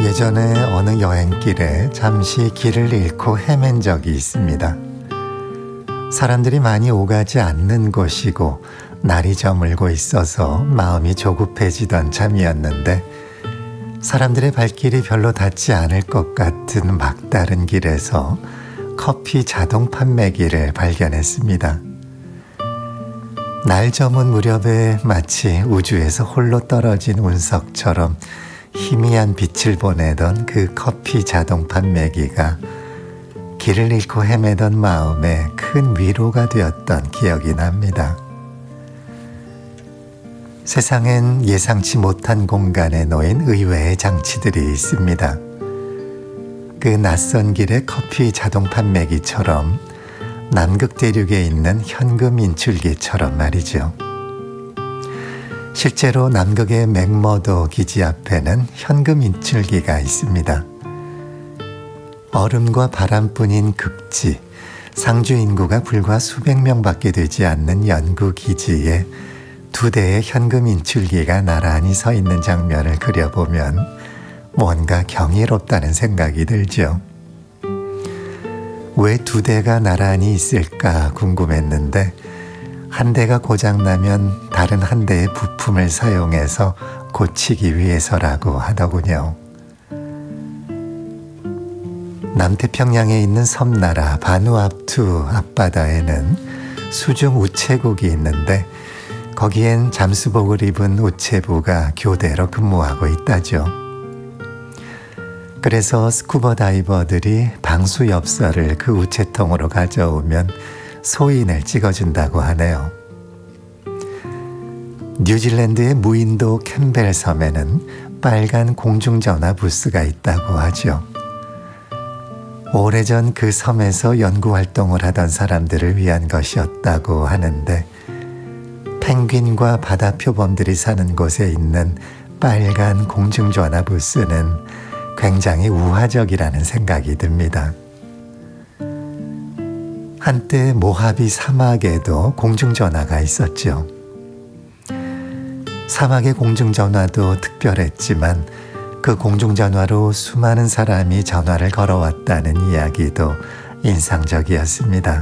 예전에 어느 여행길에 잠시 길을 잃고 헤맨 적이 있습니다. 사람들이 많이 오가지 않는 곳이고 날이 저물고 있어서 마음이 조급해지던 참이었는데 사람들의 발길이 별로 닿지 않을 것 같은 막다른 길에서 커피 자동 판매기를 발견했습니다. 날 저문 무렵에 마치 우주에서 홀로 떨어진 운석처럼 희미한 빛을 보내던 그 커피 자동 판매기가 길을 잃고 헤매던 마음에 큰 위로가 되었던 기억이 납니다. 세상엔 예상치 못한 공간에 놓인 의외의 장치들이 있습니다. 그 낯선 길의 커피 자동 판매기처럼 남극 대륙에 있는 현금 인출기처럼 말이죠. 실제로 남극의 맥머도 기지 앞에는 현금 인출기가 있습니다. 얼음과 바람뿐인 극지, 상주 인구가 불과 수백 명밖에 되지 않는 연구 기지에 2대의 현금 인출기가 나란히 서 있는 장면을 그려보면 뭔가 경이롭다는 생각이 들죠. 왜 2대가 나란히 있을까 궁금했는데 한 대가 고장나면 다른 한 대의 부품을 사용해서 고치기 위해서라고 하더군요. 남태평양에 있는 섬나라 바누아투 앞바다에는 수중 우체국이 있는데 거기엔 잠수복을 입은 우체부가 교대로 근무하고 있다죠. 그래서 스쿠버 다이버들이 방수 엽서를 그 우체통으로 가져오면 소인을 찍어준다고 하네요. 뉴질랜드의 무인도 캠벨 섬에는 빨간 공중전화 부스가 있다고 하죠. 오래전 그 섬에서 연구활동을 하던 사람들을 위한 것이었다고 하는데 펭귄과 바다표범들이 사는 곳에 있는 빨간 공중전화 부스는 굉장히 우화적이라는 생각이 듭니다. 한때 모하비 사막에도 공중전화가 있었죠. 사막의 공중전화도 특별했지만 그 공중전화로 수많은 사람이 전화를 걸어왔다는 이야기도 인상적이었습니다.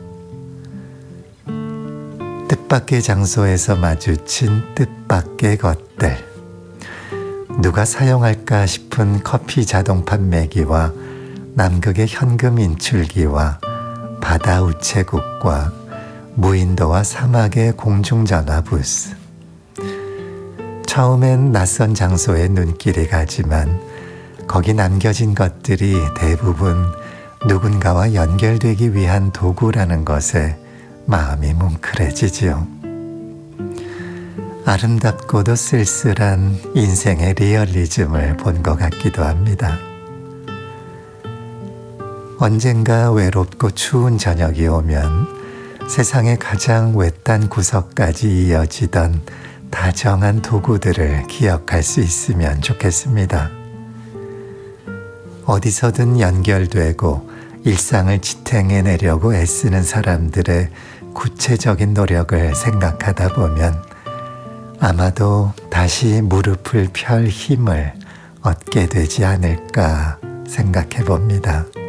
뜻밖의 장소에서 마주친 뜻밖의 것들. 누가 사용할까 싶은 커피 자동 판매기와 남극의 현금 인출기와 바다 우체국과 무인도와 사막의 공중전화 부스. 처음엔 낯선 장소에 눈길이 가지만 거기 남겨진 것들이 대부분 누군가와 연결되기 위한 도구라는 것에 마음이 뭉클해지지요. 아름답고도 쓸쓸한 인생의 리얼리즘을 본 것 같기도 합니다. 언젠가 외롭고 추운 저녁이 오면 세상의 가장 외딴 구석까지 이어지던 다정한 도구들을 기억할 수 있으면 좋겠습니다. 어디서든 연결되고 일상을 지탱해내려고 애쓰는 사람들의 구체적인 노력을 생각하다 보면 아마도 다시 무릎을 펼 힘을 얻게 되지 않을까 생각해 봅니다.